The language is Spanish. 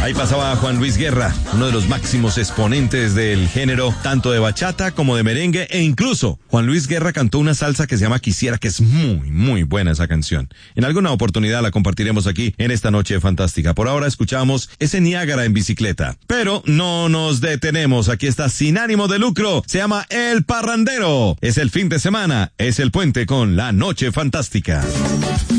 Ahí pasaba Juan Luis Guerra, uno de los máximos exponentes del género, tanto de bachata como de merengue, e incluso Juan Luis Guerra cantó una salsa que se llama Quisiera, que es muy, muy buena esa canción. En alguna oportunidad la compartiremos aquí en esta noche fantástica. Por ahora escuchamos ese Niágara en bicicleta. Pero no nos detenemos, aquí está Sin Ánimo de Lucro, se llama El Parrandero. Es el fin de semana, es el puente con la noche fantástica.